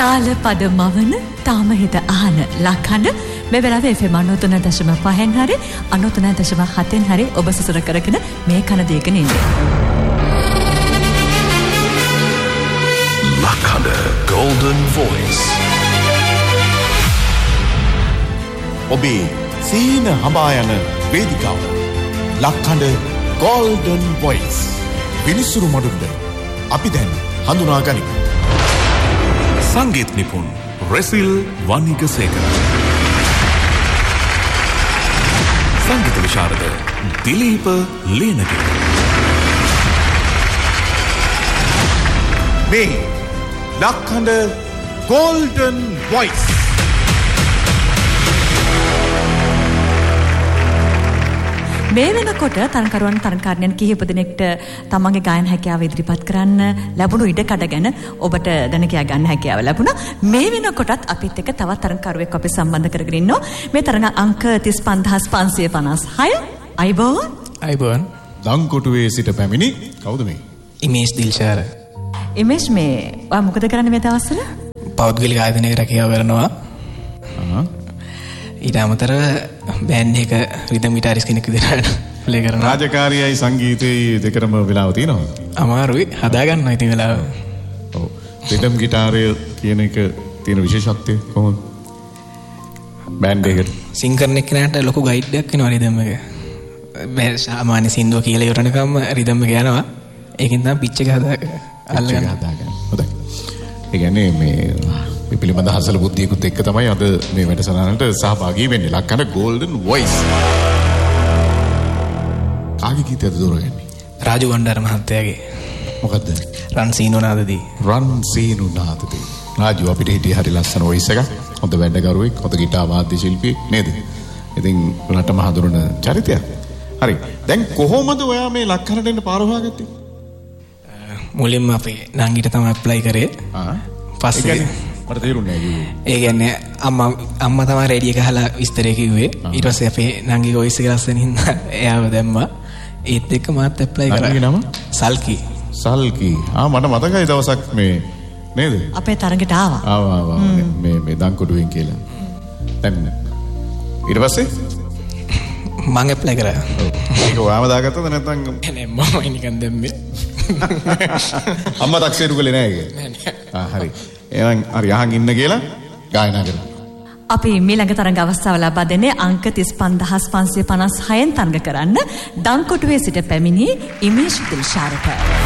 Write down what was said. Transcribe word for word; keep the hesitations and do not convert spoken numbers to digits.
තාල පද මවන තාම හිත ආන ලක්හඬ මේ වෙලාවේ එෆ් එම් අනූතුන දශම පහෙන් හරි අනූතුන දශම හතෙන් හරි ඔබ සසුර කරගෙන මේ කන දීගෙන ඉන්නේ. ලක්හඬ Golden Voice. ඔබේ සීන හඹා යන වේදිකාව ලක්හඬ Golden Voice. විනිසුරු මඩුල්ල අපි දැන් හඳුනා ගනිමු. සංගීත නිපුන් රෙසිල් වනිගසේකර. සංගීත විශාරද දිලීප ලේනගේ. මේ ලක්හඬ Golden Voice. මේ වෙනකොට තරංකරුවන් තරංකාරණයන් කිහිප දෙනෙක්ට තමන්ගේ ගායන හැකියාව ඉදිරිපත් කරන්න ලැබුණු ඉඩකඩ ගැන ඔබට දැන කියා ගන්න හැකියාව ලැබුණා. මේ වෙනකොටත් අපිත් එක්ක තවත් තරංකරුවෙක් අපි සම්බන්ධ කරගෙන ඉන්නවා. මේ තරඟ අංක තිස් පන්දාස් පන්සිය පනස් හය. අයිබෝන්. අයිබෝන්. දංකොටුවේ සිට පැමිණි කවුද මේ? ඉමේෂ් දිල්ෂාර. ඉමේෂ් මේ ඔයා මොකද කරන්නේ මේ දවස්වල? පෞද්ගලික ආයතනයක රැකියාව කරනවා. ආ ඊට අමතරව බෑන්ඩ් එක රිදම් ගිටාරිස් කෙනෙක් විදිහට ප්ලේ කරනවා. රාජකාරියයි සංගීතයයි දෙකම වෙලාව තියෙනවා. අමාරුයි හදාගන්න ඉතින් වෙලාව. ඔව්. රිදම් ගිටාරය කියන එක තියෙන විශේෂත්වය කොහොමද? බෑන්ඩ් එකට සිං කරන එක්කනට ලොකු ගයිඩ් එකක් වෙනවා රිදම් එක. මේ සාමාන්‍ය සින්දුව කියලා ඉවරනකම් රිදම් එක යනවා. ඒකෙන් තමයි පිච් එක හදා අල්ලගන්න හදාගන්න. හොඳයි. ඒ කියන්නේ මේ මේ පිළිබඳ හසල බුද්ධියකුත් එක්ක තමයි අද මේ වැඩසටහනට සහභාගී වෙන්නේ. ලක්හඬ Golden Voice. කාගේ ගීතයද දෝරගන්නේ? රාජු ගණ්ඩාර මහත්තයාගේ. මොකද්ද? රන් සීනු නාදදී. රන් සීනු නාදදී. රාජු අපිට හිටියේ හරි ලස්සන වොයිස් එකක්. හොඳ වැඩගරුවෙක්, හොඳ ගිටාර් වාද්‍ය ශිල්පියෙක් නේද? ඉතින් රටම හඳුනන චරිතයක්. හරි. දැන් කොහොමද ඔයා මේ ලක්හඬට එන්න පාර හොයාගත්තේ? මුලින්ම අපේ නංගිට තමයි ඇප්ලයි කරේ. ආ. පස්සේ මට තේරුන්නේ නැහැ. ඒ කියන්නේ අම්මා අම්මා තමයි රේඩිය එක අහලා විස්තරය කිව්වේ. ඊට පස්සේ අපේ නංගිගේ වොයිස් එක ලස්සන හින්දා එයාව දැම්මා. ඒත් එක්ක මාත් ඇප්ලයි කරා. නංගිගේ නම? සල්කි. සල්කි. ආ මට මතකයි දවසක් මේ නේද? අපේ තරඟට ආවා. ආවා ආවා. මේ මේ දංකොඩුවෙන් කියලා. දැන් ඊට පස්සේ මම ඇප්ලයි කරා. ඒක ඔයාම දාගත්තද නැත්නම් නෑ මම නිකන් දැම්මේ. අම්මා තාක්ෂේරු කළේ නෑ ඒක. නෑ නෑ. ආ හරි. එහෙනම් හරි අහන් ඉන්න කියලා ගායනා කරමු. අපි ඊළඟ තරඟ අවස්ථාව ලබා දෙන්නේ අංක තිස් පන්දාස් පන්සිය පනස් හයෙන් තරඟ කරන්න දංකොටුවේ සිට පැමිණි ඉමේෂ් දිල්ෂාරට.